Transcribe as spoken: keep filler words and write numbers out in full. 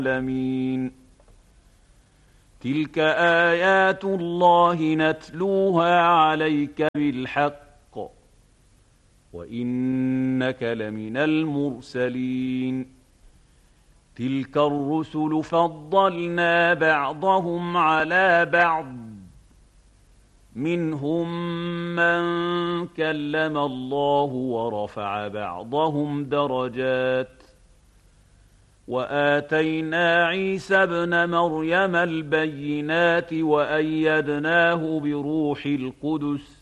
العالمين. تلك آيات الله نتلوها عليك بالحق وإنك لمن المرسلين. تلك الرسل فضلنا بعضهم على بعض منهم من كلم الله ورفع بعضهم درجات وآتينا عيسى ابن مريم البينات وأيدناه بروح القدس